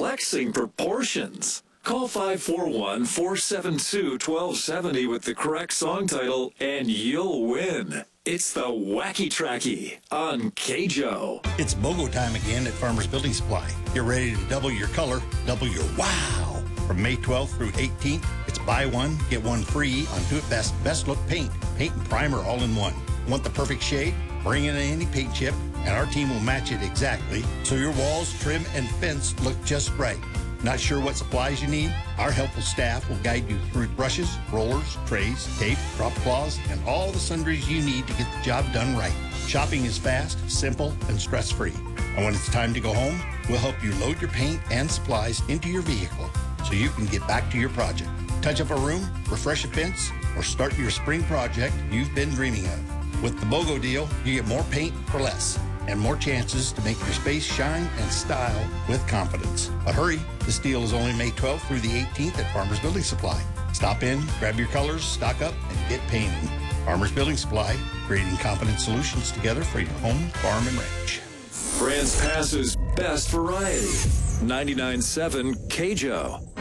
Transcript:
perplexing proportions. Call 541-472-1270 with the correct song title, and you'll win. It's the Wacky Tracky on KJO. It's BOGO time again at Farmers Building Supply. Get ready to double your color, double your wow. From May 12th through 18th, it's buy one, get one free on Do It Best Best Look Paint. Paint and primer all in one. Want the perfect shade? Bring in any paint chip, and our team will match it exactly so your walls, trim, and fence look just right. Not sure what supplies you need? Our helpful staff will guide you through brushes, rollers, trays, tape, drop cloths, and all the sundries you need to get the job done right. Shopping is fast, simple, and stress-free. And when it's time to go home, we'll help you load your paint and supplies into your vehicle so you can get back to your project. Touch up a room, refresh a fence, or start your spring project you've been dreaming of. With the BOGO deal, you get more paint for less and more chances to make your space shine and style with confidence. But hurry, this deal is only May 12th through the 18th at Farmers Building Supply. Stop in, grab your colors, stock up, and get painting. Farmers Building Supply, creating confident solutions together for your home, farm, and ranch. Grants Pass's best variety. 99.7 KJO.